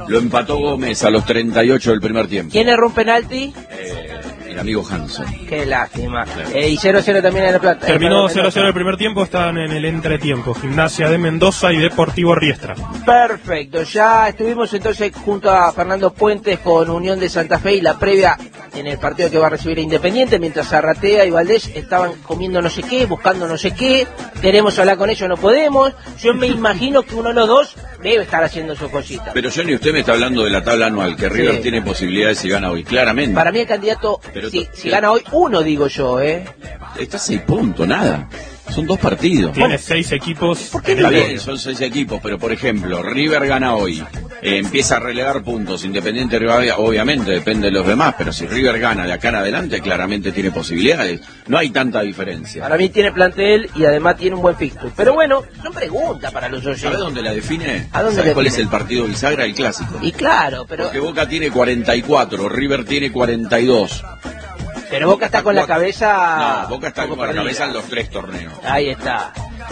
Lo empató Gómez a los 38 del primer tiempo. ¿Quién erró un penalti? El amigo Hanson. Qué lástima. Y 0-0 también en La Plata. Terminó 0-0 el primer tiempo, estaban en el entretiempo. Gimnasia de Mendoza y Deportivo Riestra. Perfecto, ya estuvimos entonces junto a Fernando Puentes con Unión de Santa Fe y la previa en el partido que va a recibir a Independiente, mientras Arratea y Valdés estaban comiendo no sé qué, buscando no sé qué, queremos hablar con ellos, no podemos. Yo me imagino que uno de los dos debe estar haciendo su cosita. Pero Johnny, usted me está hablando de la tabla anual, que River tiene posibilidades si gana hoy, claramente. Para mí el candidato, si gana hoy, uno digo yo, Está a 6 puntos, nada. Son 2 partidos. Tiene 6 equipos. ¿Por qué Está bien, son 6 equipos, pero por ejemplo, River gana hoy, empieza a relegar puntos. Independiente Rivadavia, obviamente, depende de los demás, pero si River gana de acá en adelante, claramente tiene posibilidades. No hay tanta diferencia. Para mí tiene plantel y además tiene un buen fixture. Pero bueno, son preguntas para los oyentes. ¿Sabe dónde la define? ¿A dónde ¿Sabe cuál define? es el partido bisagra? El clásico. Y claro, pero... Porque Boca tiene 44, River tiene 42. Pero Boca está con la cabeza... No, Boca está con la cabeza en los 3 torneos. Ahí está.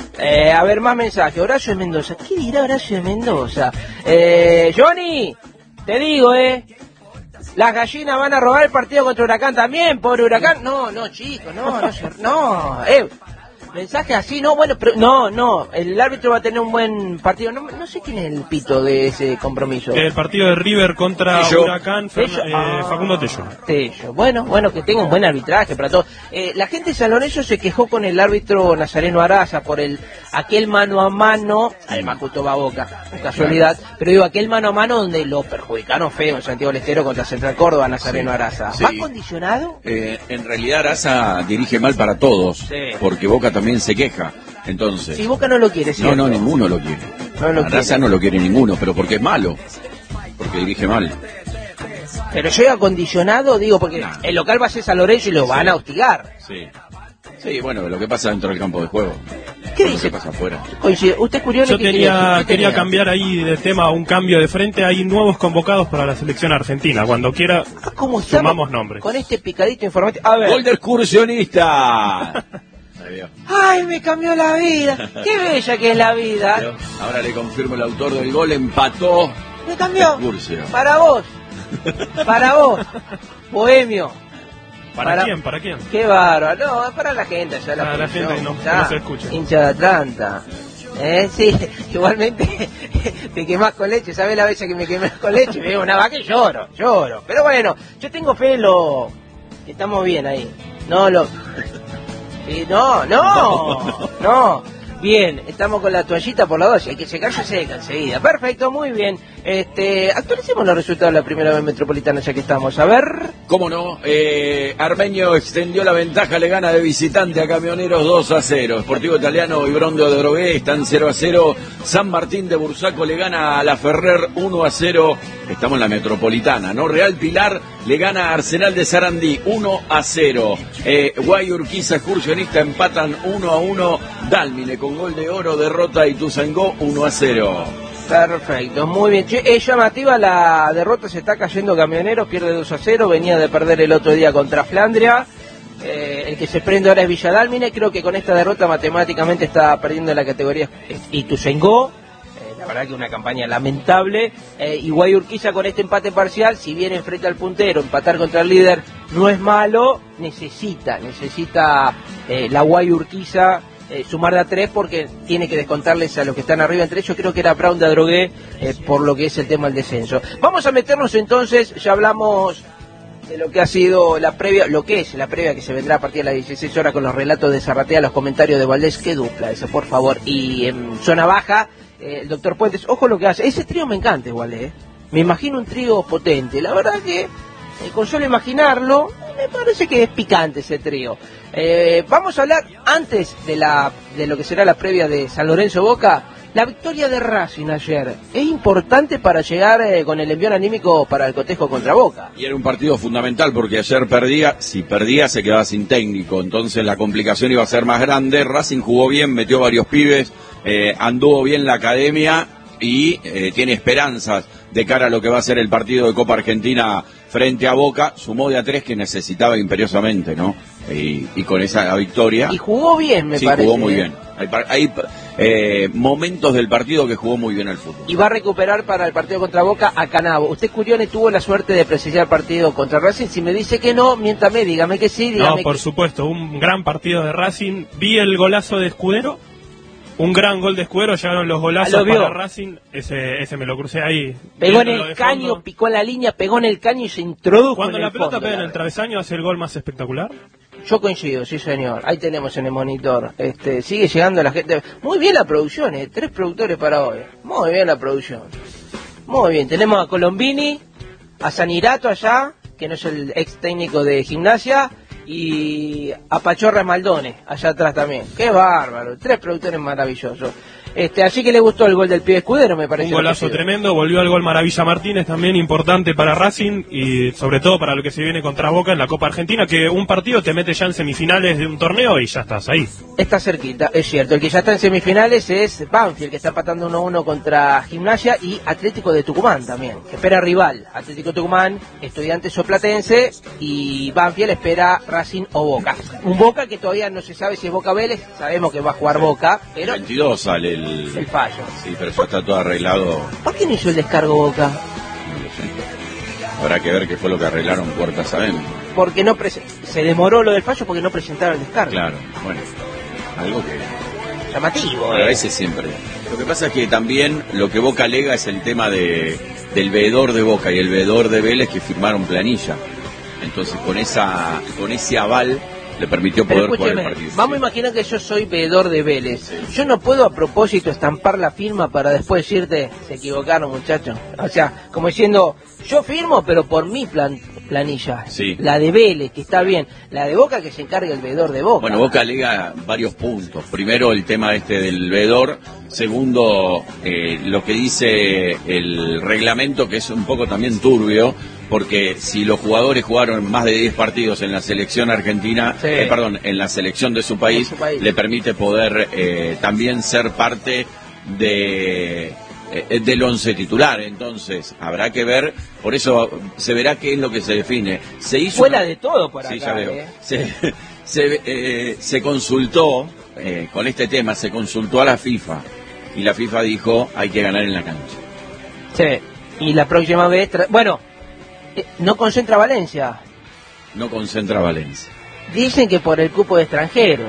A ver, más mensajes. Horacio de Mendoza. ¿Qué dirá Horacio de Mendoza? Johnny, te digo, las gallinas van a robar el partido contra Huracán también, pobre Huracán. No, chicos, no. Mensaje así, no, bueno, pero no, el árbitro va a tener un buen partido. No sé quién es el pito de ese compromiso. El partido de River contra Tello. Huracán, Facundo Tello. Tello. Bueno, que tenga un buen arbitraje para todos. La gente de San Lorenzo se quejó con el árbitro Nazareno Araza por aquel mano a mano, además justo va a Boca, casualidad, pero digo, aquel mano a mano donde lo perjudicaron feo en Santiago del Estero contra Central Córdoba, Nazareno Araza. Sí. ¿Va condicionado? En realidad Araza dirige mal para todos, porque Boca también se queja. Entonces, Si Boca no lo quiere, ¿cierto? no, ninguno lo quiere. Araza no lo quiere ninguno, pero porque es malo, porque dirige mal. Pero llega condicionado, digo, porque el local va a ser San Lorenzo y lo van a hostigar. Sí, bueno, lo que pasa dentro del campo de juego. ¿Qué Lo dice? que pasa afuera. Coincide. ¿Usted es curioso? Yo quería cambiar ahí de tema, un cambio de frente. Hay nuevos convocados para la selección argentina. Cuando quiera, ¿Cómo sumamos nombres. Con este picadito informativo. A ver. ¡Gol de excursionista! ¡Ay, me cambió la vida! ¡Qué bella que es la vida! Pero ahora le confirmo, el autor del gol empató. Me cambió. Excursio. Para vos. Bohemio. ¿Para quién? Qué bárbaro. No, es para la gente. Ya Para la gente no se escucha. Hincha de Atlanta. Sí, igualmente te quemás con leche. ¿Sabes la vez que me quemé con leche? Me veo una vaca y lloro. Pero bueno, yo tengo fe en que estamos bien ahí. No. Bien, estamos con la toallita por la dos, hay que secarse, seca enseguida. Perfecto, muy bien. Actualicemos los resultados de la primera vez metropolitana ya que estamos. A ver. ¿Cómo no? Armenio extendió la ventaja, le gana de visitante a Camioneros 2-0. Sportivo Italiano y Brondo de Drogué están 0-0. San Martín de Bursaco le gana a la Ferrer 1-0. Estamos en la metropolitana, ¿no? Real Pilar le gana a Arsenal de Sarandí 1-0. Guay Urquiza, excursionista, empatan 1-1. Dálmine con gol de Oro derrota a Ituzaingó 1-0. Perfecto, muy bien. Es llamativa la derrota, se está cayendo Camioneros, pierde 2-0, venía de perder el otro día contra Flandria. El que se prende ahora es Villadálmine, creo que con esta derrota matemáticamente está perdiendo la categoría Ituzaingó. La verdad que una campaña lamentable. Y Guay Urquiza con este empate parcial, si bien enfrenta al puntero, empatar contra el líder no es malo, necesita la Guay Urquiza sumar de a 3 porque tiene que descontarles a los que están arriba, entre ellos creo que era Brown de Adrogué, por lo que es el tema del descenso. Vamos a meternos entonces, ya hablamos de lo que ha sido la previa, lo que es la previa que se vendrá a partir de las 16 horas con los relatos de Zarratea, los comentarios de Valdés, qué dupla eso, por favor. Y en zona baja, el doctor Puentes, ojo lo que hace, ese trío me encanta igual, me imagino un trío potente, la verdad que con solo imaginarlo, me parece que es picante ese trío. Vamos a hablar, antes de lo que será la previa de San Lorenzo Boca, la victoria de Racing ayer. Es importante para llegar con el envión anímico para el cotejo contra Boca. Y era un partido fundamental porque ayer perdía, si perdía se quedaba sin técnico, entonces la complicación iba a ser más grande. Racing jugó bien, metió varios pibes, anduvo bien la academia y tiene esperanzas de cara a lo que va a ser el partido de Copa Argentina frente a Boca. Sumó de a 3 que necesitaba imperiosamente, ¿no? Y con esa victoria... Y jugó bien, me parece. Sí, jugó muy bien. Hay momentos del partido que jugó muy bien al fútbol. Y va a recuperar para el partido contra Boca a Canavo. ¿Usted, Curione, tuvo la suerte de presenciar el partido contra Racing? Si me dice que no, miéntame, dígame que sí. Dígame no, por supuesto, un gran partido de Racing. Vi el golazo de Escudero. Un gran gol de Escudero, llegaron los golazos para Racing, ese me lo crucé ahí. Pegó en el caño, picó en la línea, pegó en el caño y se introdujo. Cuando en la el pelota fondo, pega en el travesaño, hace el gol más espectacular. Yo coincido, sí señor. Ahí tenemos en el monitor. Sigue llegando la gente. Muy bien la producción, 3 productores para hoy. Muy bien la producción. Muy bien, tenemos a Colombini, a Sanirato allá, que no es el ex técnico de Gimnasia, y a Pachorra Maldone, allá atrás también. ¡Qué bárbaro! 3 productores maravillosos. Así que le gustó el gol del pibe Escudero, me parece. Un golazo tremendo, volvió al gol Maravilla Martínez, también importante para Racing y sobre todo para lo que se viene contra Boca en la Copa Argentina, que un partido te mete ya en semifinales de un torneo y ya estás ahí. Está cerquita, es cierto. El que ya está en semifinales es Banfield, que está empatando 1-1 contra Gimnasia, y Atlético de Tucumán también, que espera rival. Atlético Tucumán, Estudiantes o Platense, y Banfield espera Racing o Boca. Un Boca que todavía no se sabe si es Boca Vélez, sabemos que va a jugar Boca, pero... 22 sale el fallo. Sí, pero ya está todo arreglado. ¿Por qué no hizo el descargo Boca? No lo sé. Habrá que ver qué fue lo que arreglaron puertas adentro. Porque no se demoró lo del fallo porque no presentaron el descargo. Claro, bueno, algo que... llamativo. A veces siempre. Lo que pasa es que también lo que Boca alega es el tema del veedor de Boca y el veedor de Vélez, que firmaron planilla. Entonces con ese aval le permitió poder jugar el partido. Vamos a imaginar que yo soy veedor de Vélez. Sí. Yo no puedo a propósito estampar la firma para después decirte, se equivocaron, muchachos. O sea, como diciendo, yo firmo, pero por mi planilla. Sí. La de Vélez, que está bien. La de Boca, que se encarga el veedor de Boca. Bueno, Boca alega varios puntos. Primero, el tema del veedor. Segundo, lo que dice el reglamento, que es un poco también turbio, porque si los jugadores jugaron más de 10 partidos en la selección argentina, sí. En la selección de su país, le permite poder también ser parte del 11 titular. Entonces habrá que ver, por eso se verá qué es lo que se define. Se hizo fuera de todo por sí, acá, ya veo. Se consultó con este tema, se consultó a la FIFA y la FIFA dijo hay que ganar en la cancha. Sí, y la próxima vez no concentra Valencia. No concentra Valencia. Dicen que por el cupo de extranjeros.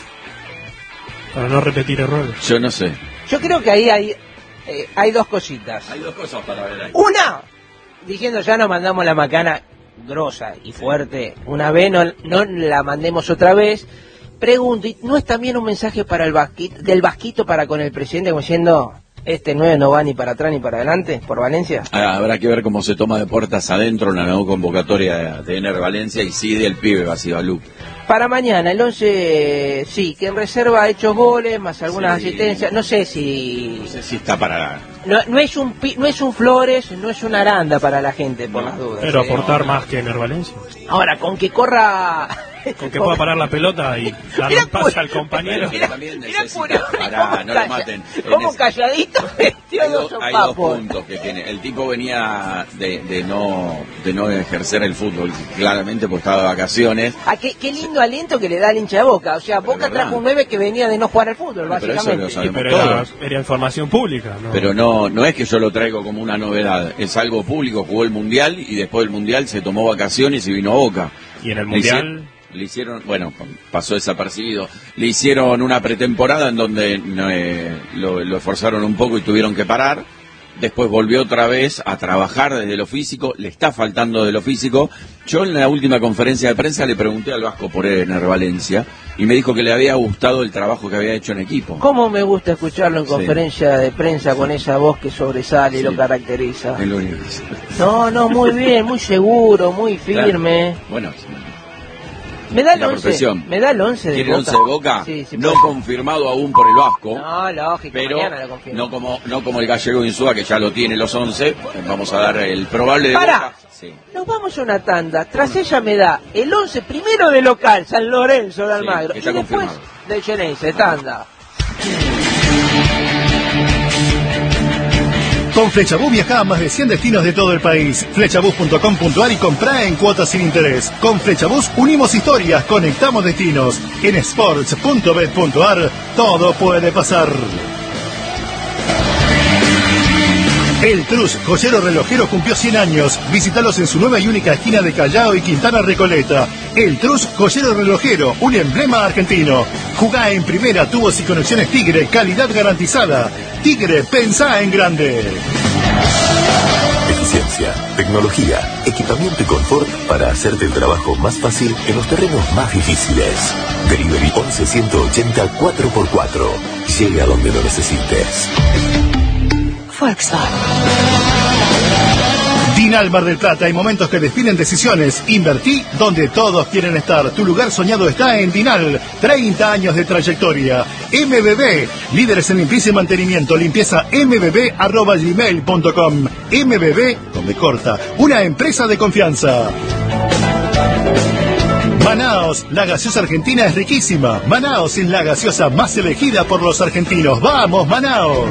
Para no repetir errores. Yo no sé. Yo creo que ahí hay 2 cositas. Hay 2 cosas para ver ahí. Una, diciendo ya nos mandamos la macana grosa y fuerte. Una vez, no la mandemos otra vez. Pregunto, ¿y no es también un mensaje para del Vasquito para con el presidente, como diciendo... 9 no va ni para atrás ni para adelante por Valencia? Habrá que ver cómo se toma de puertas adentro la nueva convocatoria de Ener Valencia y sí del pibe Basibalú. Para mañana, el 11, sí, que en reserva ha hecho goles, más algunas asistencias. No sé si está para... No es un Flores, no es una Aranda para la gente, por las dudas. Pero aportar más que Ener Valencia. Ahora, con que corra... Con que pueda parar la pelota y darle pase al compañero. Pero también necesita para no lo maten. Como calladito hay 2 puntos que tiene. El tipo venía de no ejercer el fútbol, claramente, porque estaba de vacaciones. Qué lindo aliento que le da al hincha de Boca. O sea, Boca trajo un 9 que venía de no jugar al fútbol, básicamente. Pero era información pública, ¿no? Pero no es que yo lo traigo como una novedad. Es algo público. Jugó el Mundial y después del Mundial se tomó vacaciones y vino a Boca. Y en el Mundial... Le hicieron, pasó desapercibido, le hicieron una pretemporada en donde lo esforzaron un poco y tuvieron que parar, después volvió otra vez a trabajar desde lo físico, le está faltando de lo físico. Yo en la última conferencia de prensa le pregunté al Vasco por Ener Valencia y me dijo que le había gustado el trabajo que había hecho en equipo. ¿Cómo me gusta escucharlo en conferencia de prensa con esa voz que sobresale y lo caracteriza? Es lo único. No, muy bien, muy seguro, muy firme. Claro. Bueno, me da el 11. Me da el 11 de Boca. ¿Quiere 11 de Boca? Sí, no confirmado aún por el Vasco. No, lógico, pero mañana lo confirmo. no como el gallego Insúa, que ya lo tiene los 11. Vamos a dar el probable de Boca. Sí. Nos vamos a una tanda. Tras ella me da el 11 primero de local, San Lorenzo de Almagro. Sí, y después del Geneise, tanda. Con Flechabús viajá a más de 100 destinos de todo el país. Flechabús.com.ar y comprá en cuotas sin interés. Con Flechabús unimos historias, conectamos destinos. En sports.bet.ar todo puede pasar. El Trus, joyero relojero, cumplió 100 años. Visítalos en su nueva y única esquina de Callao y Quintana Recoleta. El Trus, joyero relojero, un emblema argentino. Jugá en primera, tubos y conexiones Tigre, calidad garantizada. Tigre, pensá en grande. Eficiencia, tecnología, equipamiento y confort para hacerte el trabajo más fácil en los terrenos más difíciles. Delivery 11 180 4x4. Llega donde lo necesites. Volkswagen. Dinal Mar del Plata, hay momentos que definen decisiones. Invertí donde todos quieren estar. Tu lugar soñado está en Dinal. 30 años de trayectoria. MBB, líderes en limpieza y mantenimiento. Limpieza mbb@gmail.com. MBB, donde corta, una empresa de confianza. Manaos, la gaseosa argentina es riquísima. Manaos es la gaseosa más elegida por los argentinos. ¡Vamos, Manaos!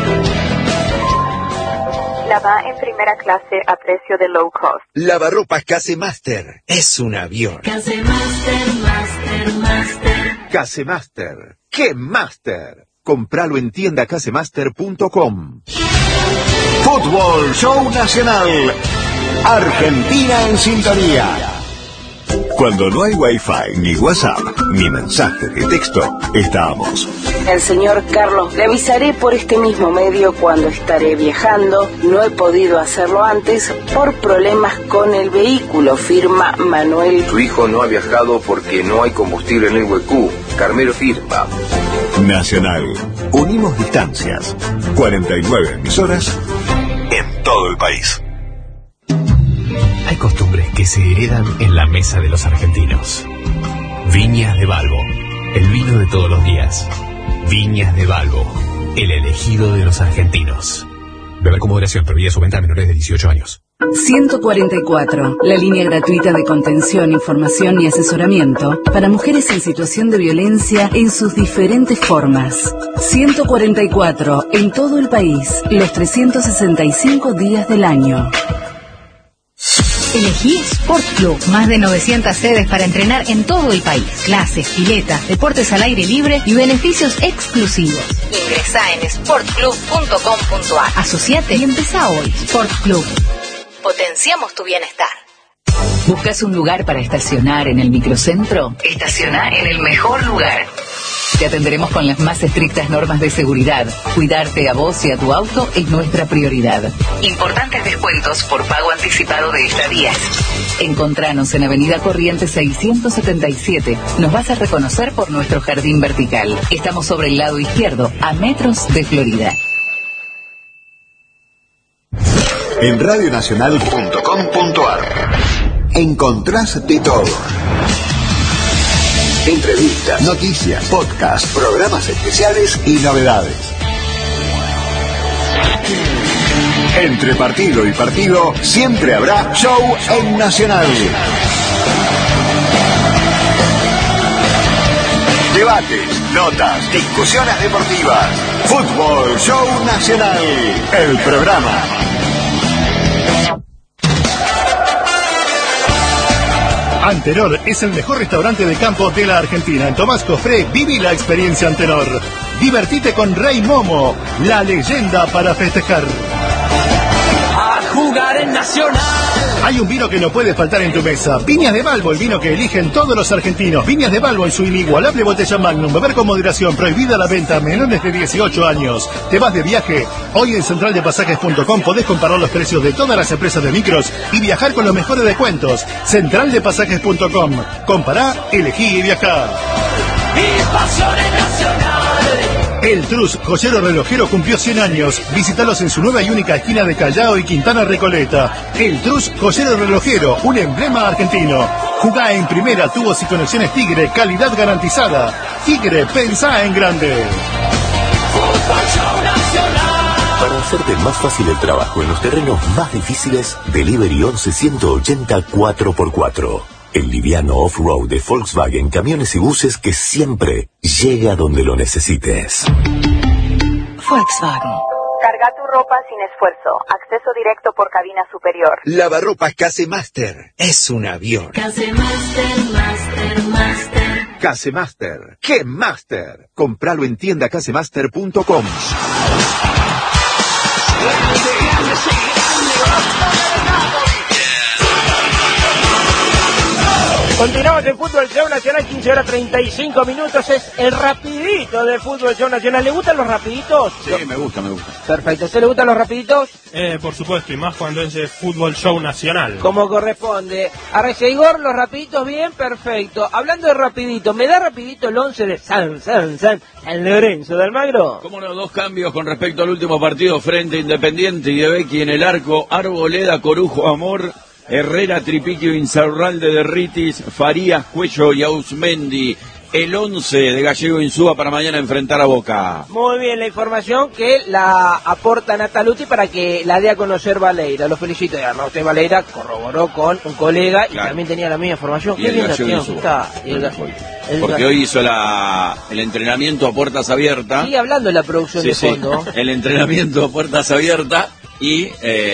Lava en primera clase a precio de low cost. Lavarropas Casemaster. Es un avión. Casemaster, Master. Casemaster. ¡Qué Master! Compralo en tiendacasemaster.com. Fútbol Show Nacional. Argentina en sintonía. Cuando no hay Wi-Fi, ni WhatsApp, ni mensaje de texto, estamos. El señor Carlos, le avisaré por este mismo medio cuando estaré viajando. No he podido hacerlo antes por problemas con el vehículo, firma Manuel. Tu hijo no ha viajado porque no hay combustible en el huecú. Carmelo firma. Nacional. Unimos distancias. 49 emisoras en todo el país. Hay costumbres que se heredan en la mesa de los argentinos. Viñas de Balbo, el vino de todos los días. Viñas de Balbo, el elegido de los argentinos. Beber con moderación, prohibida su venta a menores de 18 años. 144, la línea gratuita de contención, información y asesoramiento para mujeres en situación de violencia en sus diferentes formas. 144, en todo el país, los 365 días del año. Elegí Sport Club, más de 900 sedes para entrenar en todo el país. Clases, piletas, deportes al aire libre y beneficios exclusivos. Ingresá en sportclub.com.ar. Asociate y empezá hoy. Sport Club. Potenciamos tu bienestar. ¿Buscas un lugar para estacionar en el microcentro? Estaciona en el mejor lugar. Te atenderemos con las más estrictas normas de seguridad. Cuidarte a vos y a tu auto es nuestra prioridad. Importantes descuentos por pago anticipado de estadías. Encontranos en Avenida Corrientes 677. Nos vas a reconocer por nuestro jardín vertical. Estamos sobre el lado izquierdo, a metros de Florida. En radionacional.com.ar encontrás de todo. Entrevistas, noticias, podcasts, programas especiales y novedades. Entre partido y partido siempre habrá show en Nacional. Debates, notas, discusiones deportivas. Fútbol Show Nacional. El programa. Antenor es el mejor restaurante de campo de la Argentina. En Tomás Cofré, viví la experiencia Antenor. Divertite con Rey Momo, la leyenda para festejar. A jugar en Nacional. Hay un vino que no puede faltar en tu mesa. Viñas de Balbo, el vino que eligen todos los argentinos. Viñas de Balbo en su inigualable botella Magnum. Beber con moderación. Prohibida la venta a menores de 18 años. ¿Te vas de viaje? Hoy en centraldepasajes.com podés comparar los precios de todas las empresas de micros y viajar con los mejores descuentos. Centraldepasajes.com. Compará, elegí y viajá. Y pasiones nacional. El Trus, joyero relojero, cumplió 100 años. Visítalos en su nueva y única esquina de Callao y Quintana Recoleta. El Trus, joyero relojero, un emblema argentino. Jugá en primera, tubos y conexiones Tigre, calidad garantizada. Tigre, pensá en grande. Para hacerte más fácil el trabajo en los terrenos más difíciles, Delivery 11 180 4x4. El liviano off-road de Volkswagen, camiones y buses que siempre llega donde lo necesites. Volkswagen. Carga tu ropa sin esfuerzo. Acceso directo por cabina superior. Lavarropas Casemaster. Es un avión. Casemaster, Master, Master. Casemaster. ¡Qué Master! Compralo en tiendacasemaster.com. Continuamos en Fútbol Show Nacional, 15 horas 35 minutos, es el rapidito de Fútbol Show Nacional. ¿Le gustan los rapiditos? Sí, me gusta. Perfecto, ¿se le gustan los rapiditos? Por supuesto, y más cuando es de Fútbol Show Nacional. Como corresponde. Arrece Igor, los rapiditos bien, perfecto. Hablando de rapidito, ¿me da rapidito el 11 de San Lorenzo de Almagro? Cómo no, 2 cambios con respecto al último partido frente a Independiente y de Becky en el arco. Arboleda, Corujo, Amor, Herrera, Tripiquio, Insaurralde, Derritis, Farías, Cuello y Ausmendi. El 11 de Gallego Insúa para mañana enfrentar a Boca. Muy bien, la información que la aporta Nataluti para que la dé a conocer Valeira. Lo felicito, y además usted, Valeira, corroboró con un colega y también tenía la misma información. Y Qué el bien Gallego Insúa. Porque hoy hizo el entrenamiento a puertas abiertas. Sigue hablando de la producción de fondo. El entrenamiento a puertas abiertas. Y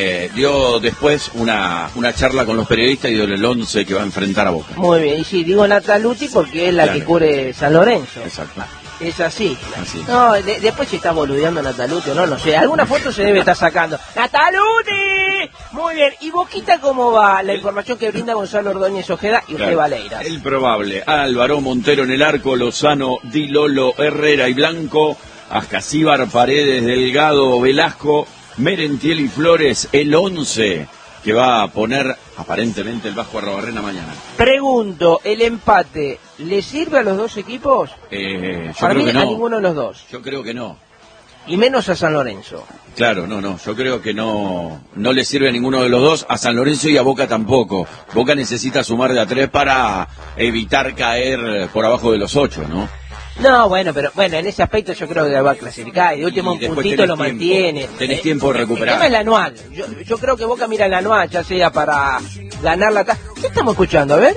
dio después una charla con los periodistas y dio el 11 que va a enfrentar a Boca. Muy bien, y sí, digo Nataluti porque es la que cubre San Lorenzo. Exacto. Es así. No, después si está boludeando Nataluti o no sé. Alguna foto se debe estar sacando. ¡Nataluti! Muy bien. ¿Y Boquita cómo va? La información que brinda Gonzalo Ordóñez Ojeda y usted, Valeira. El probable. Álvaro Montero en el arco, Lozano, Di Lolo, Herrera y Blanco, Ascasíbar, Paredes, Delgado, Velasco, Merentiel y Flores, el 11 que va a poner aparentemente el Vasco Arrobarrena mañana. Pregunto, ¿el empate le sirve a los dos equipos? Para mí, creo que no. A ninguno de los dos. Yo creo que no. Y menos a San Lorenzo. Claro, no, yo creo que no le sirve a ninguno de los dos, a San Lorenzo y a Boca tampoco. Boca necesita sumar de a 3 para evitar caer por abajo de los 8, ¿no? No, bueno, pero en ese aspecto yo creo que va a clasificar y de último un puntito lo mantiene. Tenés tiempo de recuperar. El tema es el anual. Yo creo que Boca mira el anual, ya sea para ganar la ¿Qué estamos escuchando? A ver.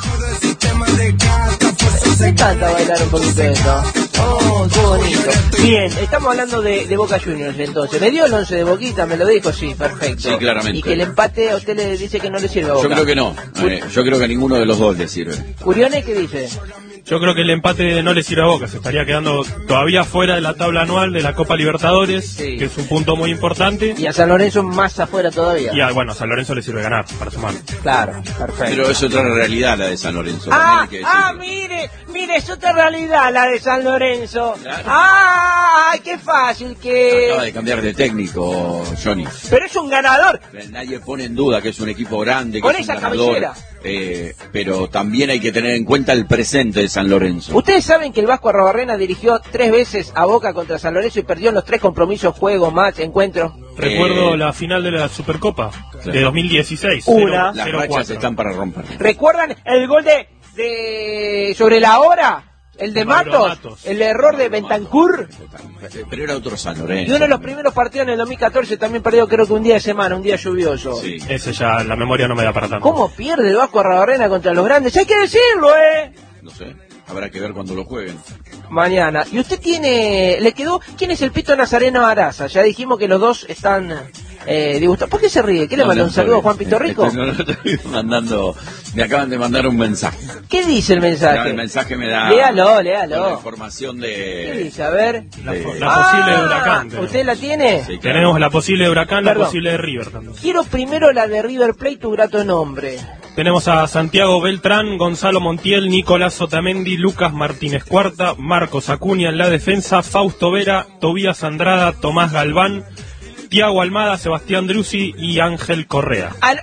Me encanta bailar un poquito de esto. Oh, qué bonito. Bien, estamos hablando de Boca Juniors entonces. ¿Me dio el 11 de Boquita? ¿Me lo dijo? Sí, perfecto. Sí, claramente. Y que el empate a usted le dice que no le sirve a Boca. Yo creo que no. Yo creo que a ninguno de los dos le sirve. ¿Curione qué dice? Yo creo que el empate no le sirve a Boca, se estaría quedando todavía fuera de la tabla anual de la Copa Libertadores, que es un punto muy importante. Y a San Lorenzo más afuera todavía. Y a San Lorenzo le sirve ganar para sumar. Claro, perfecto. Pero es otra realidad la de San Lorenzo. Mire, es otra realidad la de San Lorenzo. Claro. Qué fácil que... Acaba de cambiar de técnico, Johnny. Pero es un ganador. Nadie pone en duda que es un equipo grande, que con es un esa ganador. cabellera. Pero también hay que tener en cuenta el presente de San Lorenzo. Ustedes saben que el Vasco Arrobarrena dirigió 3 veces a Boca contra San Lorenzo y perdió en los 3 compromisos, juegos, match, encuentros. Recuerdo la final de la Supercopa de 2016. Una. Las rachas están para romper. ¿Recuerdan el gol de sobre la hora? El de Matos, el error de Bentancur. Pero era otro San Lorenzo. Y uno de los primeros partidos en el 2014 también perdió, creo que un día de semana, un día lluvioso. Sí. Ese ya, la memoria no me da para tanto. ¿Cómo pierde el Vasco Arrobarrena contra los grandes? Hay que decirlo, No sé, habrá que ver cuando lo jueguen. Mañana. ¿Y usted le quedó, quién es el Pito Nazareno Araza? Ya dijimos que los dos están disgustados. ¿Por qué se ríe? ¿Qué le mandó un saludo a Juan Pito Rico? No, estoy mandando, me acaban de mandar un mensaje. ¿Qué dice el mensaje? No, el mensaje me da... Léalo. La información de... ¿Qué dice? A ver. La posible de Huracán. ¿Usted la tiene? Sí, claro. Tenemos la posible de Huracán, la posible de River también. Quiero primero la de River Plate, tu grato nombre. Tenemos a Santiago Beltrán, Gonzalo Montiel, Nicolás Otamendi, Lucas Martínez Cuarta, Marcos Acuña en la defensa, Fausto Vera, Tobías Andrada, Tomás Galván, Tiago Almada, Sebastián Druzzi y Ángel Correa. Al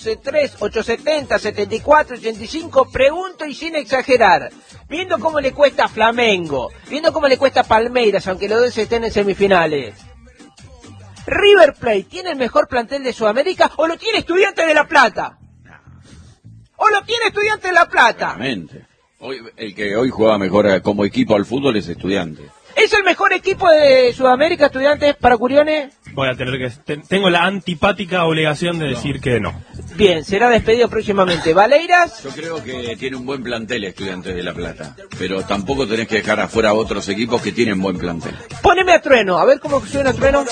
11-3-870-74-85 pregunto y sin exagerar. Viendo cómo le cuesta a Flamengo, viendo cómo le cuesta a Palmeiras, aunque los dos estén en semifinales. ¿River Plate tiene el mejor plantel de Sudamérica o lo tiene Estudiantes de La Plata? ¿O lo tiene Estudiantes de La Plata? Claramente. El que hoy juega mejor como equipo al fútbol es Estudiantes. ¿Es el mejor equipo de Sudamérica, Estudiantes, para Curione? Voy a tener que... Tengo la antipática obligación de decir que no. Bien, será despedido próximamente. ¿Valeiras? Yo creo que tiene un buen plantel Estudiantes de La Plata, pero tampoco tenés que dejar afuera a otros equipos que tienen buen plantel. Poneme a Trueno, a ver cómo suena Trueno.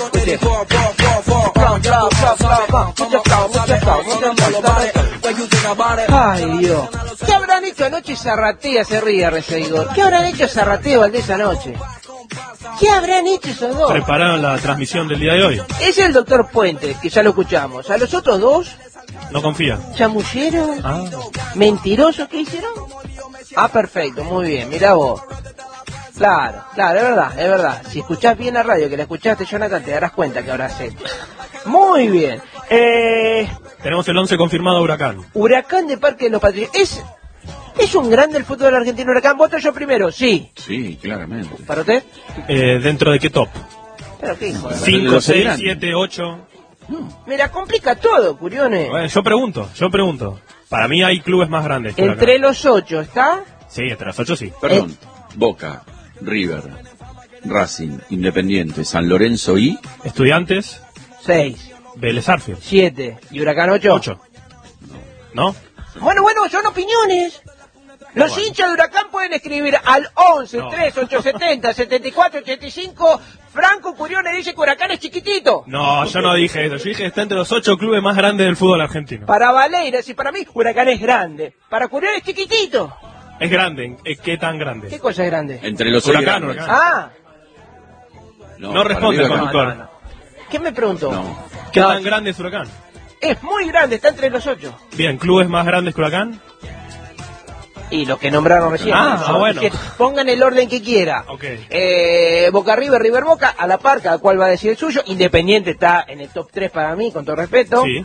Ay, Dios. ¿Qué habrán hecho anoche Zarratea? Se ríe Reseguidor. ¿Qué habrán hecho Zarratea y Valdés anoche? ¿Qué habrán hecho esos dos? Prepararon la transmisión del día de hoy. Es el doctor Puente, que ya lo escuchamos. A los otros dos, No confía. chamulleros, Ah. mentirosos, ¿qué hicieron? Ah, perfecto, muy bien, mirá vos. Claro, es verdad. Si escuchás bien la radio, que la escuchaste, Jonathan, te darás cuenta que ahora hace. Muy bien. Tenemos el 11 confirmado Huracán. Huracán de Parque de los Patriotas. ¿Es un grande el fútbol argentino Huracán? ¿Voto yo primero? Sí. Sí, claramente. ¿Para usted? ¿Dentro de qué top? ¿Pero qué hijo de... 5, 6, 7, 8. Mira, complica todo, Curiones. Bueno, yo pregunto. Para mí hay clubes más grandes que Entre Huracán. los 8, ¿está? Sí, entre los 8 sí. Perdón, Boca, River, Racing, Independiente, San Lorenzo y... Estudiantes, 6, Vélez Arfield. 7. ¿Y Huracán 8? 8. ¿No? Bueno, son opiniones. Los hinchas de Huracán pueden escribir al 11 3 870 74 85. Franco Curiones dice que Huracán es chiquitito. No, yo no dije eso. Yo dije que está entre los 8 clubes más grandes del fútbol argentino. Para Valeiras y para mí, Huracán es grande. Para Curiones es chiquitito. Es grande. ¿Qué tan grande? ¿Qué cosa es grande? Entre los Huracán, grandes. Huracán. Ah, No responde el conductor. No. ¿qué me preguntó? No. ¿Qué tan grande es Huracán? Es muy grande, está entre los 8. Bien, ¿clubes más grandes que Huracán? Y los que nombraron recién. bueno. Que pongan el orden que quiera. Ok. Boca River, River Boca, a la par, cada cual va a decir el suyo. Independiente está en el top 3 para mí, con todo respeto. Sí.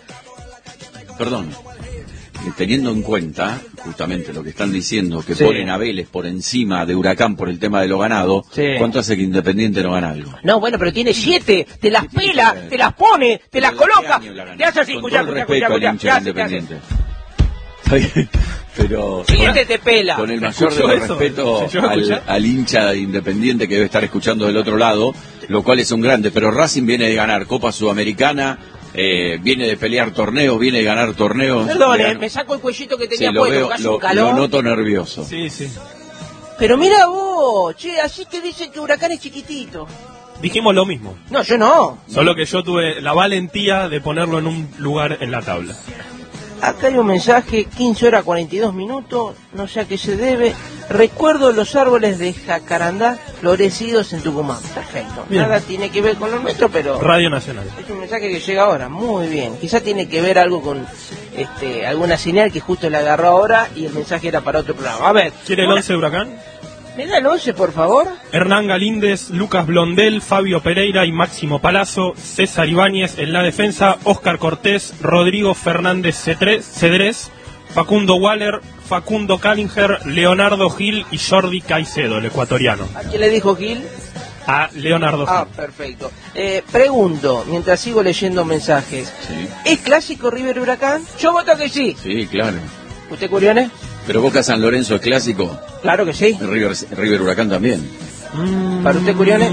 Perdón. Teniendo en cuenta justamente lo que están diciendo, que Sí. ponen a Vélez por encima de Huracán por el tema de lo ganado, Sí. ¿cuánto hace que Independiente no gana algo? No, bueno, pero tiene 7, te las pela, te las pone, te las coloca. Te hace así, Con escuchá, todo el escuchá, respeto al escuchá, hincha ¿qué de hace, qué hace? Independiente. Pero 7 te pela. con el mayor de ¿Escuchó los eso? respetos ¿Se llegó a escuchar? al hincha de Independiente que debe estar escuchando del otro lado, lo cual es un grande, pero Racing viene de ganar Copa Sudamericana, viene de pelear torneos, viene de ganar torneos. Perdón, me saco el cuellito que tenía Sí, lo puesto, veo, que hace lo un calor. noto nervioso. Sí, sí. Pero mira vos, che, así que dicen que Huracán es chiquitito. Dijimos lo mismo. No, yo no. Solo que yo tuve la valentía de ponerlo en un lugar en la tabla. Acá hay un mensaje, 15 horas 42 minutos, no sé a qué se debe. Recuerdo los árboles de jacarandá florecidos en Tucumán. Perfecto. Bien. Nada tiene que ver con lo nuestro, pero Radio Nacional. es un mensaje que llega ahora. Muy bien. Quizá tiene que ver algo con alguna señal que justo le agarró ahora y el mensaje era para otro programa. A ver. ¿Quiere el 11 de Huracán? ¿Me da el 11, por favor? Hernán Galíndez, Lucas Blondel, Fabio Pereira y Máximo Palazzo, César Ibáñez en la defensa, Óscar Cortés, Rodrigo Fernández Cedrés, Facundo Waller, Facundo Callinger, Leonardo Gil y Jordi Caicedo, el ecuatoriano. ¿A quién le dijo Gil? A Leonardo Ah, Gil. perfecto. Pregunto, mientras sigo leyendo mensajes. Sí, ¿Es clásico River Huracán? Yo voto que sí. sí, claro. ¿Usted, Curiones? Pero Boca San Lorenzo es clásico, Claro que sí. River Huracán también. ¿Para usted, Curiones?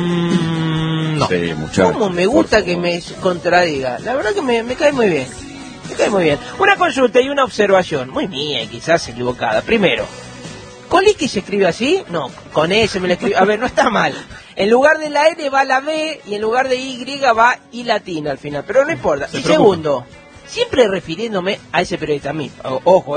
No. Sí, muchacho. ¿Cómo me gusta que me contradiga? La verdad que me cae muy bien. Me cae muy bien. Una consulta y una observación, muy mía y quizás equivocada. Primero, ¿Coliqui se escribe así? No, con S me lo escribe. A ver, no está mal. En lugar de la N va la B y en lugar de Y va I latina al final. Pero no importa. Se Y preocupa. segundo, siempre refiriéndome a ese periodista, a mí. Ojo,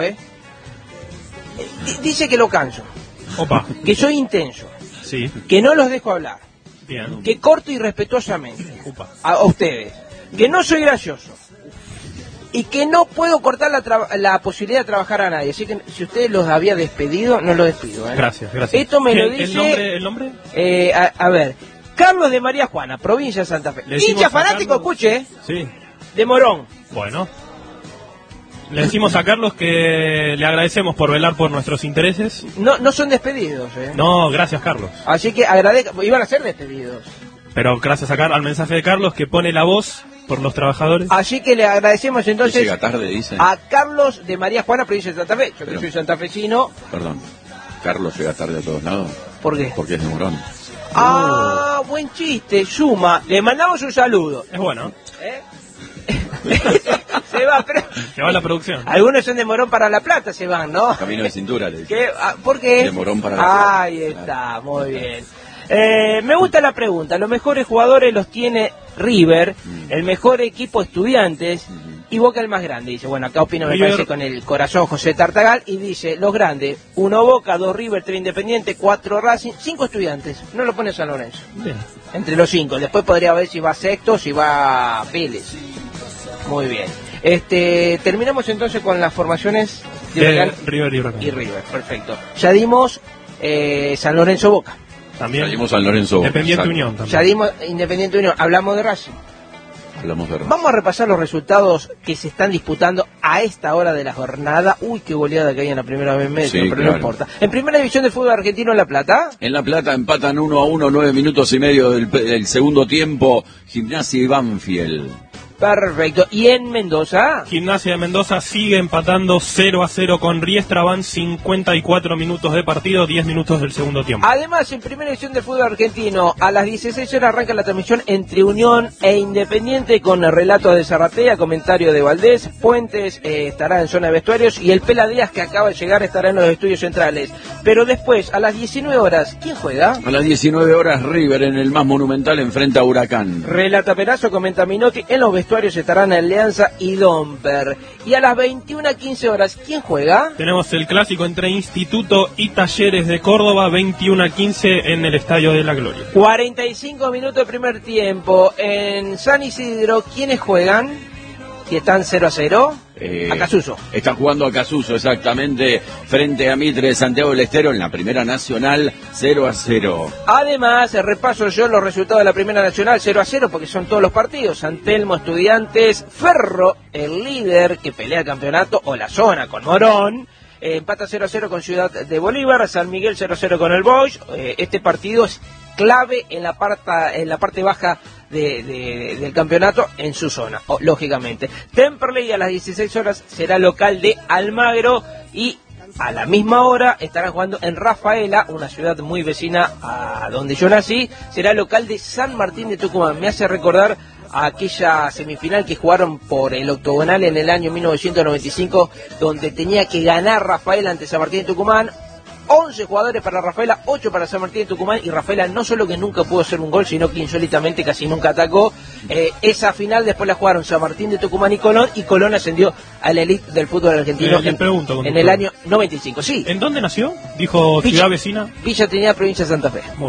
dice que lo canso, Opa. que soy intenso, Sí. que no los dejo hablar, Bien. que corto irrespetuosamente Upa. a ustedes, que no soy gracioso y que no puedo cortar la posibilidad de trabajar a nadie. Así que si ustedes los había despedido, no los despido. Gracias, gracias. Esto me lo ¿El dice... ¿El nombre? A ver, Carlos de María Juana, provincia de Santa Fe. Le decimos Hincha a fanático, Carlos- escuche, Sí. de Morón. Bueno. Le decimos a Carlos que le agradecemos por velar por nuestros intereses. No son despedidos, No, gracias Carlos. Así que agradezco, iban a ser despedidos. Pero gracias al mensaje de Carlos que pone la voz por los trabajadores. Así que le agradecemos entonces Llega tarde, dice. a Carlos de María Juana, provincia de Santa Fe. Yo que Pero- soy santafesino. Perdón. Carlos llega tarde a todos lados. ¿Por qué? Porque es de Morón. Ah, buen chiste, suma. Le mandamos un saludo. Es bueno. Se va, pero... Se va la producción. Algunos son de Morón para La Plata, se van, ¿no? Camino de cintura, le dije. ¿Por qué? De Morón para La Plata. Ahí está, muy bien. Me gusta la pregunta. Los mejores jugadores los tiene River, el mejor equipo Estudiantes y Boca el más grande. Dice, bueno, acá opino, me River. parece, con el corazón José Tartagal, y dice, los grandes, 1 Boca, 2 River, 3 Independiente, 4 Racing, 5 Estudiantes. No lo pone San Lorenzo. Bien. Entre los 5. Después podría ver si va Sexto, si va Vélez. Muy bien. Terminamos entonces con las formaciones de River y River. Perfecto. Ya dimos San Lorenzo Boca. También. Ya dimos San Lorenzo. Independiente Unión también. Ya dimos Independiente Unión. Hablamos de Racing. Hablamos de Racing. Vamos a repasar los resultados que se están disputando a esta hora de la jornada. Uy, qué goleada que hay en la primera vez medio, Sí, pero claro. no importa. En primera división de fútbol argentino en La Plata. En La Plata empatan 1-1, 9 minutos y medio del segundo tiempo. Gimnasia y Banfield. Perfecto. Y en Mendoza. Gimnasia de Mendoza sigue empatando 0-0 con Riestra. Van 54 minutos de partido, 10 minutos del segundo tiempo. Además, en primera edición del fútbol argentino, a las 16 horas arranca la transmisión entre Unión e Independiente con el relato de Zarratea, comentario de Valdés. Puentes estará en zona de vestuarios y el Pela Díaz, que acaba de llegar, estará en los estudios centrales. Pero después, a las 19 horas, ¿quién juega? A las 19 horas River en el más monumental enfrenta a Huracán. Relata Perazo, comenta Minotti, en los vestuarios estarán Alianza y Domper. Y a las 21:15 horas, ¿quién juega? Tenemos el clásico entre Instituto y Talleres de Córdoba, 21:15 en el Estadio de la Gloria. 45 minutos de primer tiempo. En San Isidro, ¿quiénes juegan? Si están 0-0. Acasuso. Está jugando Acasuso, exactamente, frente a Mitre de Santiago del Estero en la Primera Nacional, 0-0. Además, repaso yo los resultados de la Primera Nacional, 0-0, porque son todos los partidos. San Telmo, Estudiantes, Ferro, el líder que pelea el campeonato, o la zona con Morón. Empata 0-0 con Ciudad de Bolívar, San Miguel 0-0 con el Boys. Este partido es clave en la parte baja del campeonato en su zona, lógicamente. Temperley a las 16 horas será local de Almagro y a la misma hora estarán jugando en Rafaela, una ciudad muy vecina a donde yo nací, será local de San Martín de Tucumán. Me hace recordar a aquella semifinal que jugaron por el octogonal en el año 1995, donde tenía que ganar Rafaela ante San Martín de Tucumán. 11 jugadores para Rafaela, 8 para San Martín de Tucumán, y Rafaela no solo que nunca pudo hacer un gol, sino que insólitamente casi nunca atacó. Esa final después la jugaron San Martín de Tucumán y Colón ascendió a la elite del fútbol argentino en el año 95. Sí. ¿En dónde nació? Dijo ciudad vecina. Villa Trinidad, provincia de Santa Fe. Muy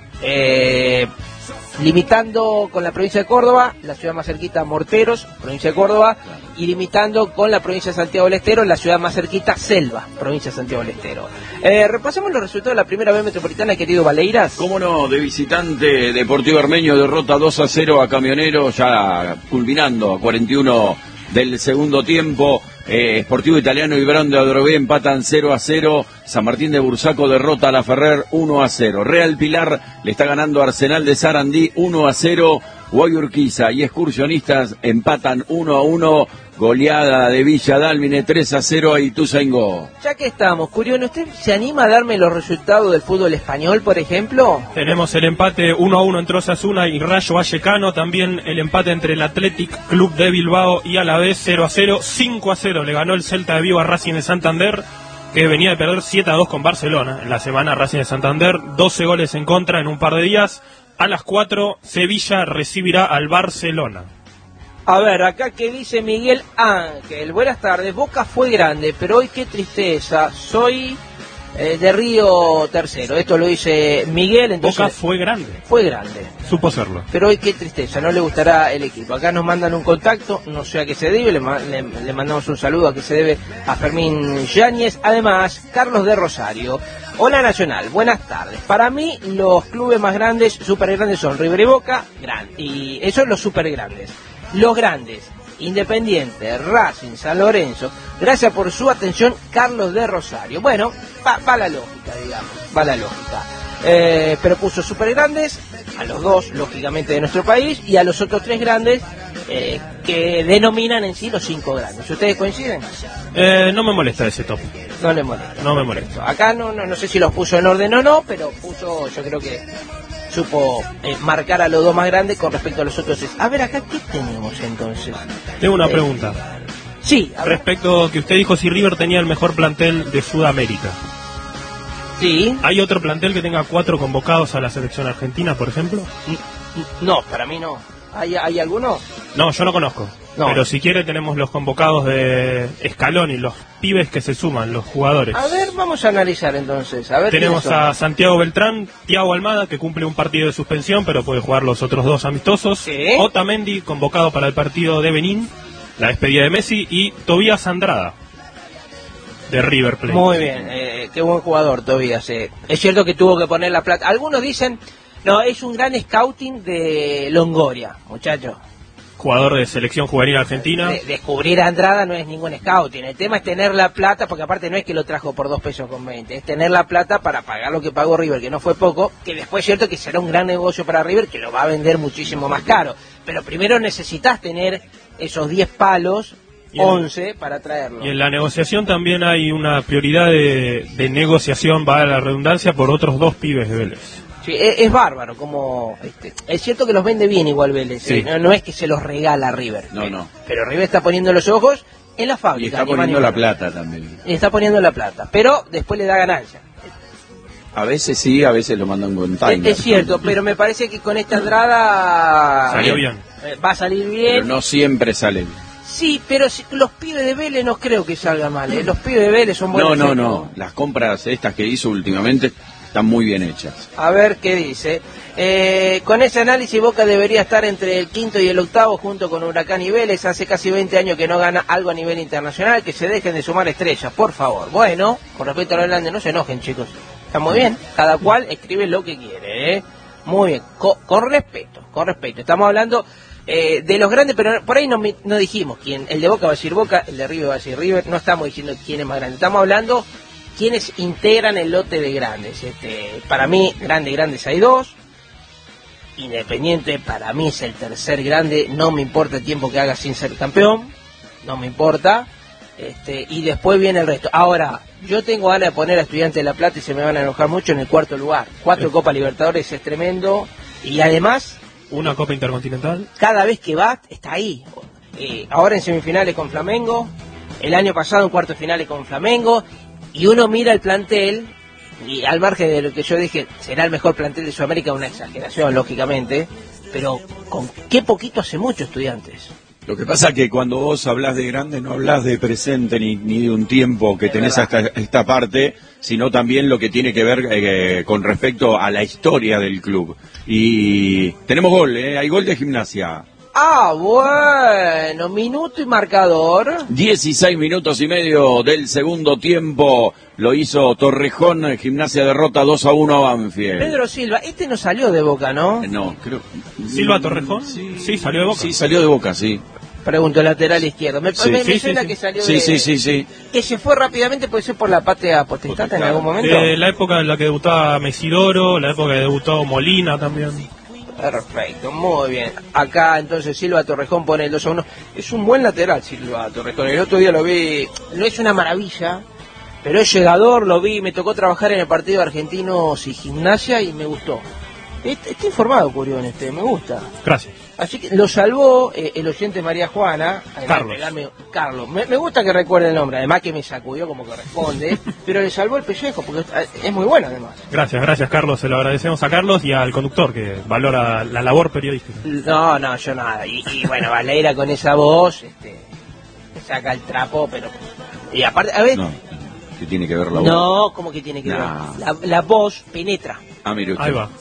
bien. Limitando con la provincia de Córdoba, la ciudad más cerquita, Morteros, provincia de Córdoba, y limitando con la provincia de Santiago del Estero, la ciudad más cerquita, Selva, provincia de Santiago del Estero. Repasemos los resultados de la primera B metropolitana, querido Valeiras. Cómo no, de visitante, Deportivo Armenio derrota 2-0 a Camioneros, ya culminando a 41 del segundo tiempo. Sportivo Italiano y Brown de Adrogué empatan 0-0. San Martín de Bursaco derrota a La Ferrer 1-0. Real Pilar le está ganando a Arsenal de Sarandí 1-0. Guayurquiza y Excursionistas empatan 1-1. Goleada de Villa Dálmine 3-0 a Ituzaingó. Ya que estamos, Curión, ¿usted se anima a darme los resultados del fútbol español, por ejemplo? Tenemos el empate 1-1 entre Osasuna y Rayo Vallecano, también el empate entre el Athletic Club de Bilbao y Alavés 0-0, 5-0 le ganó el Celta de Vigo a Racing de Santander, que venía de perder 7-2 con Barcelona en la semana. Racing de Santander, 12 goles en contra en un par de días. A las 4, Sevilla recibirá al Barcelona. A ver, acá que dice Miguel Ángel, buenas tardes, Boca fue grande, pero hoy qué tristeza, soy de Río Tercero. Esto lo dice Miguel, entonces... Boca fue grande. Fue grande. Supo serlo. Pero hoy qué tristeza, no le gustará el equipo. Acá nos mandan un contacto, no sé a qué se debe, le mandamos un saludo a que se debe a Fermín Yáñez. Además, Carlos de Rosario. Hola Nacional, buenas tardes. Para mí los clubes más grandes, super grandes son River y Boca, y esos son los super grandes. Los grandes, Independiente, Racing, San Lorenzo. Gracias por su atención, Carlos de Rosario. Bueno, va la lógica, digamos, va la lógica. Pero puso super grandes a los dos, lógicamente, de nuestro país, y a los otros tres grandes que denominan en sí los 5 grandes. ¿Ustedes coinciden? No me molesta ese top. No le molesta. No me molesta. Acá no sé si los puso en orden o no, pero puso, yo creo que supo marcar a los dos más grandes con respecto a los otros. A ver, acá, ¿qué tenemos entonces? Tengo una pregunta. Sí. Respecto a que usted dijo si River tenía el mejor plantel de Sudamérica. Sí. ¿Hay otro plantel que tenga 4 convocados a la selección argentina, por ejemplo? No, para mí no. ¿Hay alguno? No, yo no conozco. No. Pero si quiere tenemos los convocados de Scaloni, los pibes que se suman, los jugadores. A ver, vamos a analizar entonces. A ver, tenemos a Santiago Beltrán, Thiago Almada, que cumple un partido de suspensión, pero puede jugar los otros 2 amistosos. ¿Sí? Otamendi, convocado para el partido de Benín, la despedida de Messi, y Tobías Andrada, de River Plate. Muy bien, qué buen jugador Tobías. Es cierto que tuvo que poner la plata. Algunos dicen, no, es un gran scouting de Longoria, muchachos. Jugador de selección juvenil argentina. Descubrir a Andrada no es ningún scouting. El tema es tener la plata, porque aparte no es que lo trajo por 2 pesos con 20. Es tener la plata para pagar lo que pagó River, que no fue poco. Que después es cierto que será un gran negocio para River, que lo va a vender muchísimo más caro. Pero primero necesitas tener esos 10 palos, 11 para traerlo. Y en la negociación también hay una prioridad de negociación, va a la redundancia, por otros 2 pibes de Vélez. Sí, es bárbaro, como es cierto que los vende bien igual Vélez, sí. No es que se los regala River. No. Pero River está poniendo los ojos en la fábrica. Y está poniendo la plata también. Y está poniendo la plata, pero después le da ganancia. A veces sí, a veces lo mandan con time. Es cierto, pero me parece que con esta Andrada salió bien. Va a salir bien. Pero no siempre sale bien. Sí, pero los pibes de Vélez no creo que salga mal, Los pibes de Vélez son buenos. No. Las compras estas que hizo últimamente están muy bien hechas. A ver qué dice. Con ese análisis Boca debería estar entre el 5º y el 8º junto con Huracán y Vélez. Hace casi 20 años que no gana algo a nivel internacional. Que se dejen de sumar estrellas, por favor. Bueno, con respecto a los holandeses, no se enojen, chicos. Está muy bien. Cada cual escribe lo que quiere, Muy bien. Con respeto. Estamos hablando de los grandes, pero por ahí no dijimos quién. El de Boca va a decir Boca, el de River va a decir River. No estamos diciendo quién es más grande. Estamos hablando quienes integran el lote de grandes. Para mí, grandes hay 2. Independiente para mí es el tercer grande. No me importa el tiempo que haga sin ser campeón, no me importa. Y después viene el resto. Ahora, yo tengo ganas de poner a Estudiantes de La Plata y se me van a enojar mucho en el 4º lugar. 4 Copas Libertadores es tremendo. Y además, una Copa Intercontinental. Cada vez que va, está ahí. Ahora en semifinales con Flamengo. El año pasado en cuartos finales con Flamengo. Y uno mira el plantel, y al margen de lo que yo dije, será el mejor plantel de Sudamérica, una exageración, lógicamente, pero con qué poquito hace mucho Estudiantes. Lo que pasa es que cuando vos hablás de grande, no hablás de presente ni de un tiempo que tenés hasta esta parte, sino también lo que tiene que ver con respecto a la historia del club. Y tenemos gol, hay gol de Gimnasia. Ah, bueno, minuto y marcador. 16 minutos y medio del segundo tiempo. Lo hizo Torrejón. Gimnasia derrota 2-1 a Banfield. Pedro Silva, no salió de Boca, ¿no? No, creo. ¿Silva Torrejón? Sí, salió de Boca. Sí, salió de Boca, sí. Pregunto, lateral izquierdo. Me suena que salió de... Sí. Que se fue rápidamente, puede ser por la patria potestad en algún momento. La época en la que debutaba Mesidoro, la época que debutó Molina también. Perfecto, muy bien. Acá entonces Silva Torrejón pone el 2-1. Es un buen lateral Silva Torrejón. El otro día lo vi, no es una maravilla, pero es llegador, lo vi, me tocó trabajar en el partido de Argentinos y Gimnasia y me gustó. Está informado, Curión, me gusta. Gracias. Así que lo salvó el oyente María Juana. Carlos. Me gusta que recuerde el nombre, además que me sacudió como corresponde, pero le salvó el pellejo, porque es muy bueno además. Gracias Carlos, se lo agradecemos a Carlos y al conductor que valora la labor periodística. No, yo nada. Y bueno, Valera con esa voz, saca el trapo, pero... Y aparte, a ver... No, ¿qué tiene que ver la voz? No, ¿cómo que tiene que ver? La voz penetra. Ah, mire usted. Ahí va.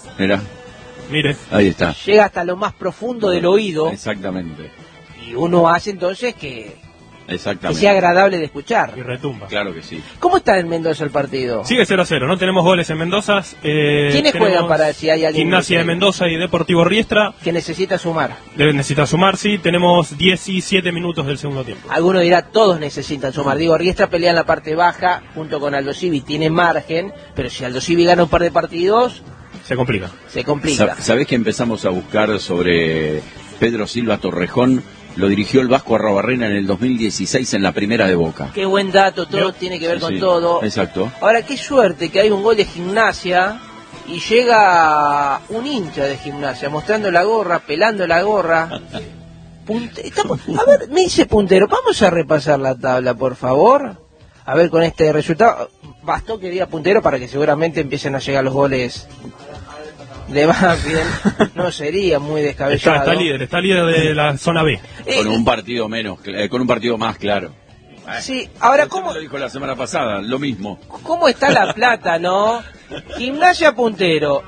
Mire. Ahí está. Llega hasta lo más profundo del oído. Exactamente. Y uno hace entonces que Exactamente. sea agradable de escuchar. Y retumba. Claro que sí. ¿Cómo está en Mendoza el partido? Sigue 0-0, no tenemos goles en Mendoza. ¿Quiénes juegan para si hay alguien? Gimnasia de Mendoza y Deportivo Riestra. Que necesita sumar. Necesita sumar, sí. Tenemos 17 minutos del segundo tiempo. Alguno dirá, todos necesitan sumar. Digo, Riestra pelea en la parte baja junto con Aldo Civi. Tiene margen, pero si Aldo Civi gana un par de partidos... Se complica. ¿Sabés que empezamos a buscar sobre Pedro Silva Torrejón? Lo dirigió el Vasco Arrobarrena en el 2016 en la primera de Boca. Qué buen dato, todo tiene que ver con todo. Exacto. Ahora, qué suerte que hay un gol de Gimnasia y llega un hincha de Gimnasia mostrando la gorra, pelando la gorra. A ver, me dice puntero, vamos a repasar la tabla, por favor. A ver, con este resultado, bastó que diga puntero para que seguramente empiecen a llegar los goles de Banfield. No sería muy descabellado. Está líder de la zona B. Con un partido con un partido más, claro. Sí, ahora ¿cómo? Lo dijo la semana pasada, lo mismo. ¿Cómo está La Plata, no? Gimnasia puntero.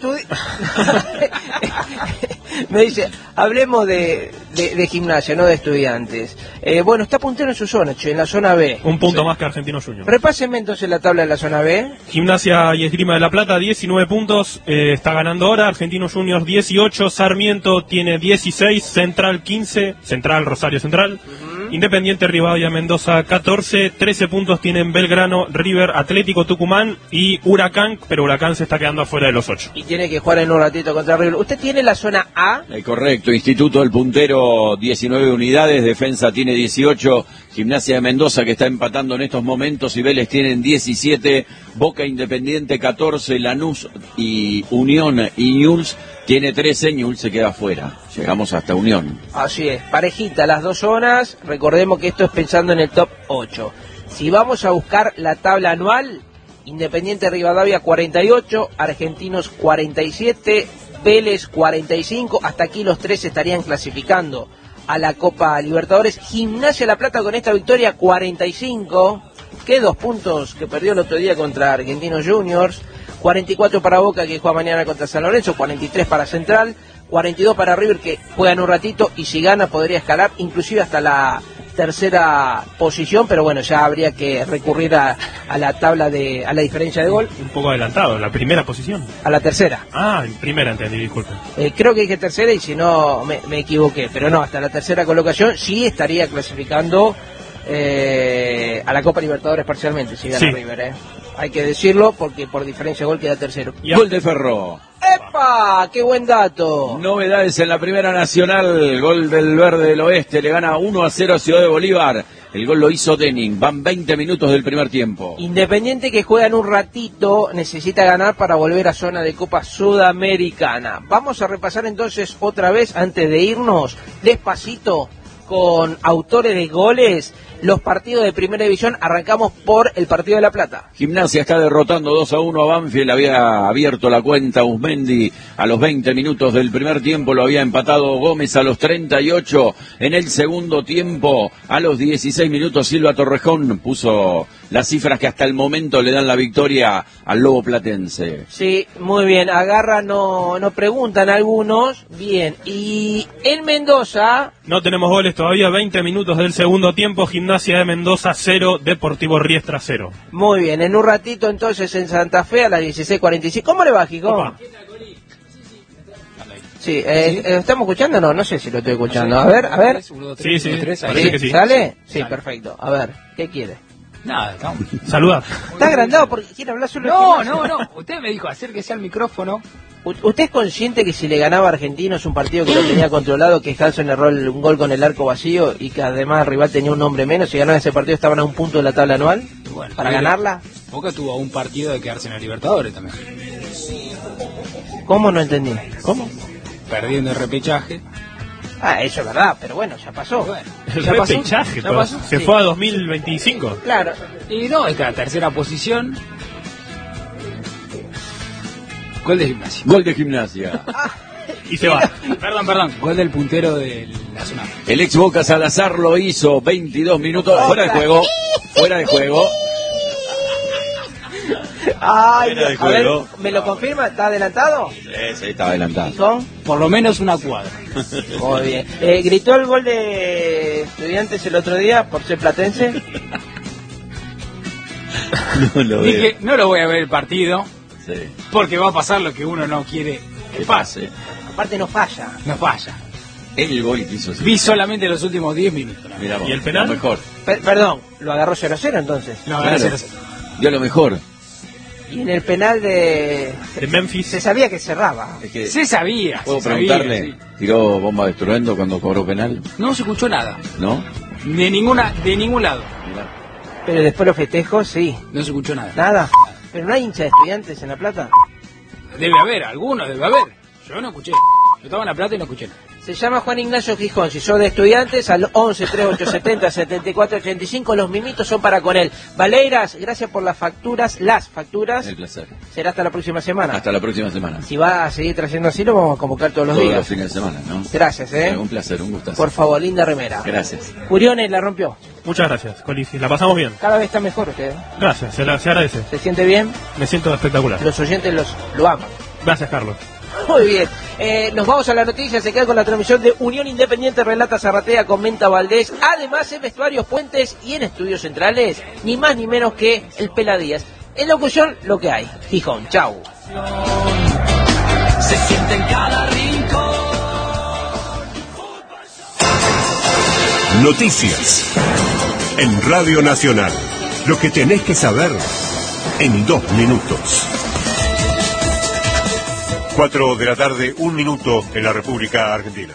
Me dice, hablemos de Gimnasia, no de Estudiantes. Bueno, está puntero en su zona, en la zona B. Un punto más que Argentinos Juniors. Repáseme entonces la tabla de la zona B. Gimnasia y Esgrima de La Plata, 19 puntos. Está ganando ahora. Argentinos Juniors, 18. Sarmiento tiene 16. Central, 15. Rosario Central. Independiente Rivadavia Mendoza 14, 13 puntos tienen Belgrano, River, Atlético Tucumán y Huracán, pero Huracán se está quedando afuera de los 8. Y tiene que jugar en un ratito contra River. ¿Usted tiene la zona A? Correcto, Instituto del Puntero 19 unidades, Defensa tiene 18, Gimnasia de Mendoza que está empatando en estos momentos y Vélez tienen 17, Boca Independiente 14, Lanús y Unión y Newell's tiene 13, Newell's se queda afuera. Llegamos hasta Unión. Así es, parejita las dos zonas. Recordemos que esto es pensando en el top 8. Si vamos a buscar la tabla anual, Independiente Rivadavia 48, Argentinos 47, Vélez 45. Hasta aquí los tres estarían clasificando a la Copa Libertadores. Gimnasia La Plata con esta victoria 45. Que 2 puntos que perdió el otro día contra Argentinos Juniors. 44 para Boca que juega mañana contra San Lorenzo, 43 para Central, 42 para River que juega en un ratito y si gana podría escalar inclusive hasta la tercera posición, pero bueno, ya habría que recurrir a la tabla a la diferencia de gol. Un poco adelantado, la primera posición. A la tercera. Ah, en primera entendí, disculpe. Creo que dije tercera y si no me equivoqué, pero no, hasta la tercera colocación sí estaría clasificando a la Copa Libertadores parcialmente si gana River, Hay que decirlo porque por diferencia de gol queda tercero. Gol de Ferro. ¡Epa! ¡Qué buen dato! Novedades en la Primera Nacional. Gol del Verde del Oeste. Le gana 1-0 a Ciudad de Bolívar. El gol lo hizo Denning. Van 20 minutos del primer tiempo. Independiente que juega en un ratito necesita ganar para volver a zona de Copa Sudamericana. Vamos a repasar entonces otra vez antes de irnos despacito con autores de goles. Los partidos de Primera División, arrancamos por el partido de La Plata. Gimnasia está derrotando 2-1 a Banfield, había abierto la cuenta Usmendi a los 20 minutos del primer tiempo, lo había empatado Gómez a los 38, en el segundo tiempo, a los 16 minutos Silva Torrejón puso las cifras que hasta el momento le dan la victoria al Lobo Platense. Sí, muy bien, agarra, no preguntan algunos, bien, y en Mendoza... No tenemos goles todavía, 20 minutos del segundo tiempo, Gimnasia de Mendoza 0, Deportivo Riestra 0. Muy bien, en un ratito entonces en Santa Fe a las 16:45. ¿Cómo le va, Gijón? Sí, ¿estamos escuchando? No sé si lo estoy escuchando. A ver. Sí, parece que sí. ¿Sale? Sí, perfecto. A ver, ¿qué quiere? Nada, estamos... Saludar. Está agrandado porque quiere hablar solo. No. Usted me dijo acérquese al micrófono. ¿Usted es consciente que si le ganaba a Argentinos un partido que lo tenía controlado, que Hanson erró un gol con el arco vacío y que además el rival tenía un hombre menos, si ganaba ese partido estaban a un punto de la tabla anual? Bueno, ¿para ganarla? Boca tuvo un partido de quedarse en la Libertadores también. ¿Cómo? No entendí. ¿Cómo? Perdiendo el repechaje. Eso es verdad, pero bueno, ya pasó. Bueno, el repechaje se fue a 2025. Claro. Y no, esta tercera posición. Gol de Gimnasia. Gol de Gimnasia. Y se va. Perdón. Gol del puntero de la zona. El ex Boca Salazar lo hizo, 22 minutos. Fuera de juego. Ay, a ver, ¿me lo confirma? ¿Está adelantado? Sí, está adelantado. Por lo menos una cuadra. Muy bien. ¿Gritó el gol de Estudiantes el otro día por ser platense? Dije, no lo voy a ver el partido. Sí. Porque va a pasar lo que uno no quiere que pase. Aparte no falla. El gol que hizo. Vi solamente los últimos 10 minutos. Mirá, ¿y el penal? Lo mejor. Perdón, ¿lo agarró 0-0 entonces? No, agarró 0-0. Dio lo mejor. Y en el penal de Memphis se sabía que cerraba. Es que se sabía. ¿Puedo preguntarle? Sí. ¿Tiró bomba de estruendo cuando cobró penal? No se escuchó nada. ¿No? De ningún lado. Mirá. Pero después los festejos, sí. No se escuchó nada. Nada. Pero no hay hincha de Estudiantes en La Plata. Debe haber, algunos debe haber. Yo no escuché. Yo estaba en La Plata y no escuché nada. Se llama Juan Ignacio Gijón. Si son de estudiantes, al 11 3870 7485. Los mimitos son para con él. Valeiras, gracias por las facturas. El placer. Será hasta la próxima semana. Hasta la próxima semana. Si va a seguir trayendo así, lo vamos a convocar todos los días. Todos los fines de semana, ¿no? Gracias, Un placer, un gusto. Por favor, linda remera. Gracias. Curiones la rompió. Muchas gracias, Colisi. La pasamos bien. Cada vez está mejor usted. Gracias, se agradece. ¿Se siente bien? Me siento espectacular. Los oyentes lo aman. Gracias, Carlos. Muy bien, nos vamos a la noticia, se queda con la transmisión de Unión Independiente, relata Zarratea, comenta Valdés, además en vestuarios, puentes y en estudios centrales, ni más ni menos que el Peladías. En locución, lo que hay. Gijón, chau. Se siente en cada rincón. Noticias en Radio Nacional. Lo que tenés que saber en 2 minutos. 4 de la tarde, 1 minuto en la República Argentina.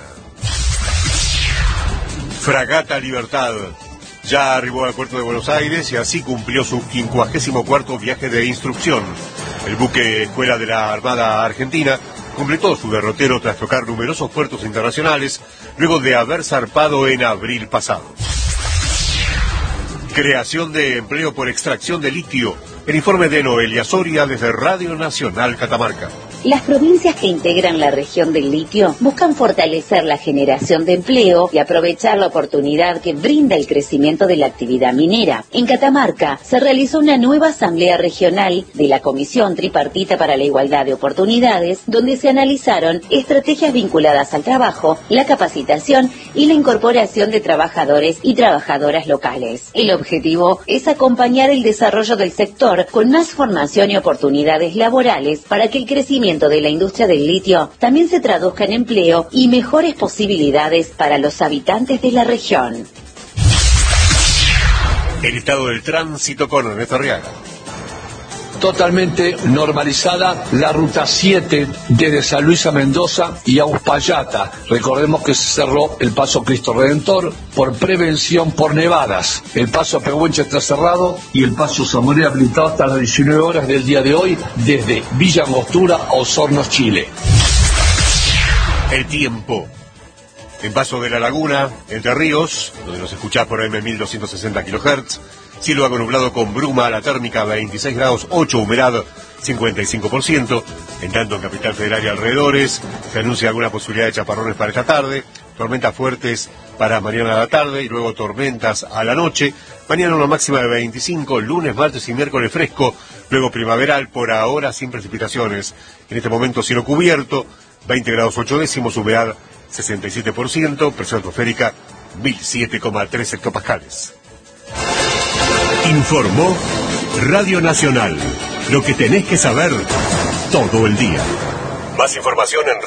Fragata Libertad ya arribó al puerto de Buenos Aires y así cumplió su 54º viaje de instrucción. El buque escuela de la Armada Argentina completó su derrotero tras tocar numerosos puertos internacionales luego de haber zarpado en abril pasado. Creación de empleo por extracción de litio. El informe de Noelia Soria desde Radio Nacional Catamarca. Las provincias que integran la región del litio buscan fortalecer la generación de empleo y aprovechar la oportunidad que brinda el crecimiento de la actividad minera. En Catamarca se realizó una nueva asamblea regional de la Comisión Tripartita para la Igualdad de Oportunidades, donde se analizaron estrategias vinculadas al trabajo, la capacitación y la incorporación de trabajadores y trabajadoras locales. El objetivo es acompañar el desarrollo del sector con más formación y oportunidades laborales para que el crecimiento de la industria del litio también se traduzca en empleo y mejores posibilidades para los habitantes de la región. El estado del tránsito con Ernesto Arriaga. Totalmente normalizada la ruta 7 desde San Luis a Mendoza y a Uspallata. Recordemos que se cerró el paso Cristo Redentor por prevención por nevadas. El paso a Pehuenche está cerrado y el paso Zamoré habilitado hasta las 19 horas del día de hoy desde Villa Angostura a Osorno, Chile. El tiempo. En Paso de la Laguna, Entre Ríos, donde nos escuchás por AM 1260 kHz, cielo algo nublado con bruma, la térmica 26 grados 8, humedad 55%. En tanto, en Capital Federal y alrededores se anuncia alguna posibilidad de chaparrones para esta tarde, tormentas fuertes para mañana a la tarde y luego tormentas a la noche. Mañana una máxima de 25, lunes, martes y miércoles fresco, luego primaveral, por ahora sin precipitaciones. En este momento cielo cubierto, 20 grados 8 décimos, humedad 67%, presión atmosférica 1007,3 hectopascales. Informó Radio Nacional. Lo que tenés que saber todo el día. Más información en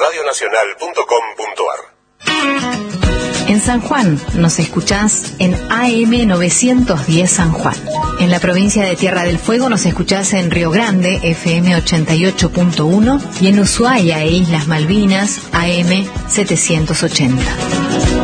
radionacional.com.ar. En San Juan nos escuchás en AM 910 San Juan. En la provincia de Tierra del Fuego nos escuchás en Río Grande, FM 88.1, y en Ushuaia e Islas Malvinas, AM 780.